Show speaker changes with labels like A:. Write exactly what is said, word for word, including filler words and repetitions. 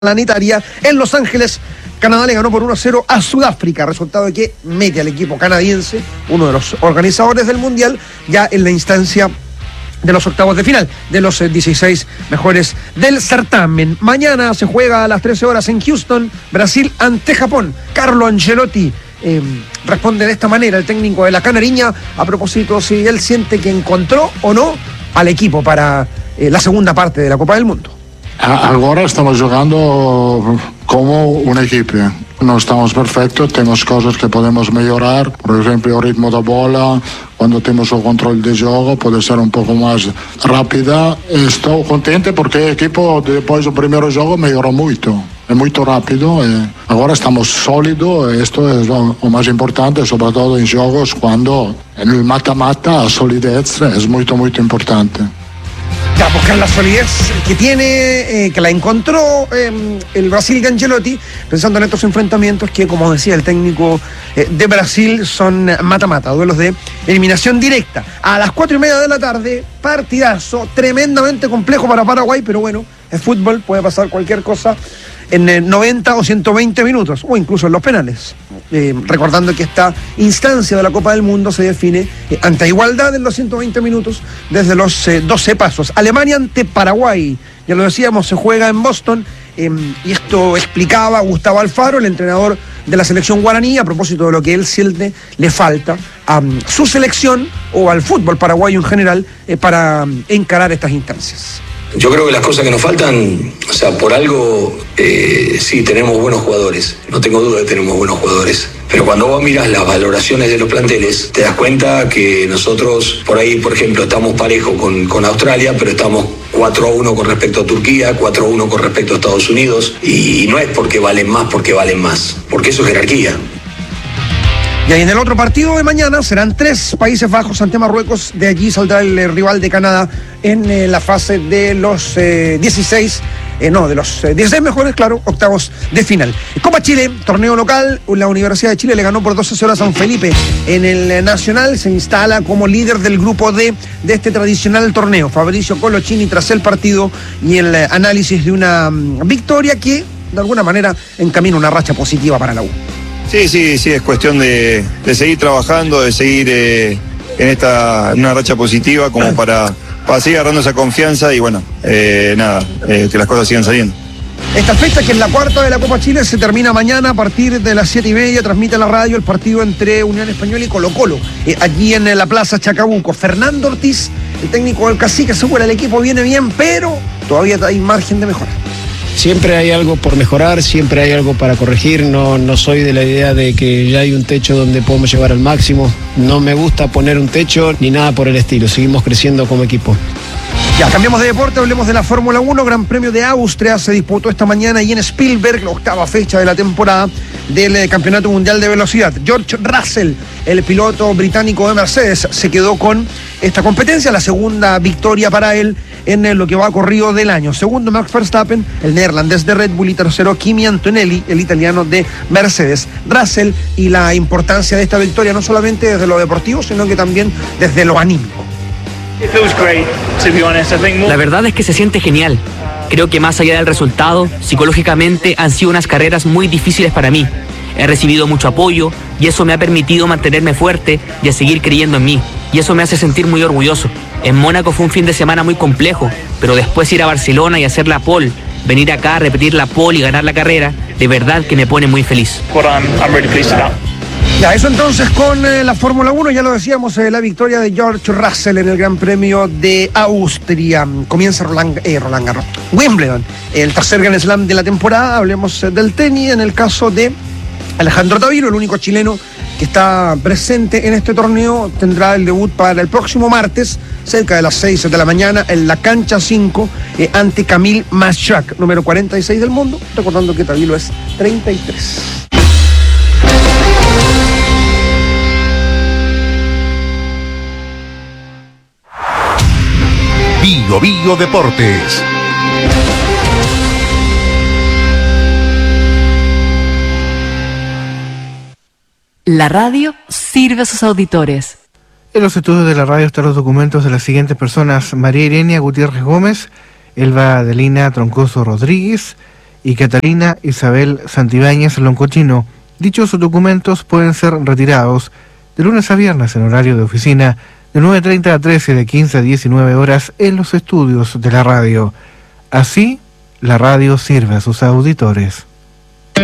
A: planetaria en Los Ángeles. Canadá le ganó por uno a cero a Sudáfrica, resultado que mete al equipo canadiense, uno de los organizadores del Mundial, ya en la instancia de los octavos de final, de los dieciséis mejores del certamen. Mañana se juega a las trece horas en Houston, Brasil ante Japón. Carlo Ancelotti eh, responde de esta manera, el técnico de la Canariña, a propósito si él siente que encontró o no al equipo para eh, la segunda parte de la Copa del Mundo.
B: Agora estamos jugando como una equipo. No estamos perfectos, temos cosas que podemos melhorar. Por exemplo, o ritmo da bola, quando temos o controle de jogo, pode ser um pouco mais rápida. Estou contente porque o equipo, depois do primeiro jogo, melhorou muito. É muito rápido e agora estamos sólidos. Isto é o mais importante, sobretudo em jogos, quando no mata-mata a solidez é muito, muito importante.
A: A buscar la solidez que tiene, eh, que la encontró eh, el Brasil de Ancelotti, pensando en estos enfrentamientos que, como decía el técnico eh, de Brasil, son mata-mata, duelos de eliminación directa. A las cuatro y media de la tarde, partidazo tremendamente complejo para Paraguay, pero bueno, es fútbol, puede pasar cualquier cosa en eh, noventa o ciento veinte minutos, o incluso en los penales. Eh, recordando que esta instancia de la Copa del Mundo se define eh, ante igualdad en los ciento veinte minutos desde los eh, doce pasos. Alemania ante Paraguay, ya lo decíamos, se juega en Boston, eh, y esto explicaba Gustavo Alfaro, el entrenador de la selección guaraní, a propósito de lo que él siente le falta a um, su selección o al fútbol paraguayo en general eh, para um, encarar estas instancias.
C: Yo creo que las cosas que nos faltan, o sea, por algo, eh, sí, tenemos buenos jugadores, no tengo duda de que tenemos buenos jugadores, pero cuando vos miras las valoraciones de los planteles, te das cuenta que nosotros, por ahí, por ejemplo, estamos parejos con, con Australia, pero estamos cuatro a uno con respecto a Turquía, cuatro a uno con respecto a Estados Unidos, y no es porque valen más, porque valen más, porque eso es jerarquía.
A: Y ahí en el otro partido de mañana serán tres Países Bajos ante Marruecos. De allí saldrá el eh, rival de Canadá en eh, la fase de los eh, dieciséis, eh, no, de los eh, dieciséis mejores, claro, octavos de final. Copa Chile, torneo local, la Universidad de Chile le ganó por doce a cero a San Felipe en el eh, Nacional, se instala como líder del grupo D de este tradicional torneo. Fabricio Colochini tras el partido y el eh, análisis de una um, victoria que de alguna manera encamina una racha positiva para la U.
D: Sí, sí, sí, es cuestión de, de seguir trabajando, de seguir eh, en esta en una racha positiva como para, para seguir agarrando esa confianza y bueno, eh, nada, eh, que las cosas sigan saliendo.
A: Esta fecha, que es la cuarta de la Copa Chile, se termina mañana a partir de las siete y media. Transmite en la radio el partido entre Unión Española y Colo Colo, eh, allí en la Plaza Chacabuco. Fernando Ortiz, el técnico del Cacique, asegura el equipo viene bien, pero todavía hay margen de mejora.
E: Siempre hay algo por mejorar, siempre hay algo para corregir. No, no soy de la idea de que ya hay un techo donde podemos llevar al máximo. No me gusta poner un techo ni nada por el estilo. Seguimos creciendo como equipo.
A: Ya, cambiamos de deporte, hablemos de la Fórmula uno. Gran Premio de Austria se disputó esta mañana y en Spielberg, la octava fecha de la temporada del eh, Campeonato Mundial de Velocidad. George Russell, el piloto británico de Mercedes, se quedó con esta competencia, la segunda victoria para él en eh, lo que va corrido del año. Segundo, Max Verstappen, el neerlandés de Red Bull, y tercero, Kimi Antonelli, el italiano de Mercedes. Russell, y la importancia de esta victoria no solamente desde lo deportivo, sino que también desde lo anímico.
F: La verdad es que se siente genial. Creo que más allá del resultado, psicológicamente han sido unas carreras muy difíciles para mí. He recibido mucho apoyo y eso me ha permitido mantenerme fuerte y a seguir creyendo en mí. Y eso me hace sentir muy orgulloso. En Mónaco fue un fin de semana muy complejo, pero después ir a Barcelona y hacer la pole, venir acá a repetir la pole y ganar la carrera, de verdad que me pone muy feliz.
A: Ya, eso entonces con eh, la Fórmula uno, ya lo decíamos, eh, la victoria de George Russell en el Gran Premio de Austria. Comienza Roland, eh, Roland Garros, Wimbledon, el tercer Grand Slam de la temporada. Hablemos eh, del tenis, en el caso de Alejandro Tavilo, el único chileno que está presente en este torneo. Tendrá el debut para el próximo martes, cerca de las seis de la mañana, en la cancha cinco, eh, ante Camille Maschak, número cuarenta y seis del mundo, recordando que Tavilo es treinta y tres.
G: Bio Bio Deportes.
H: La radio sirve a sus auditores.
I: En los estudios de la radio están los documentos de las siguientes personas: María Irenia Gutiérrez Gómez, Elba Adelina Troncoso Rodríguez, y Catalina Isabel Santibáñez Loncochino. Dichos documentos pueden ser retirados de lunes a viernes en horario de oficina, de nueve treinta a trece, de quince a diecinueve horas en los estudios de la radio. Así, la radio sirve a sus auditores.